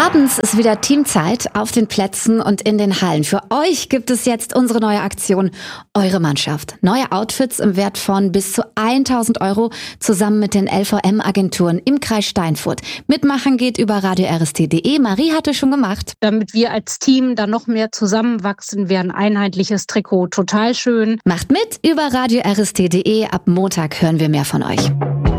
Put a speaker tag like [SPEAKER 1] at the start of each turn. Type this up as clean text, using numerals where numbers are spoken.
[SPEAKER 1] Abends ist wieder Teamzeit auf den Plätzen und in den Hallen. Für euch gibt es jetzt unsere neue Aktion, Eure Mannschaft. Neue Outfits im Wert von bis zu 1.000 € zusammen mit den LVM-Agenturen im Kreis Steinfurt. Mitmachen geht über radiorst.de. Marie hatte schon gemacht.
[SPEAKER 2] Damit wir als Team dann noch mehr zusammenwachsen, wäre ein einheitliches Trikot total schön.
[SPEAKER 1] Macht mit über radiorst.de. Ab Montag hören wir mehr von euch.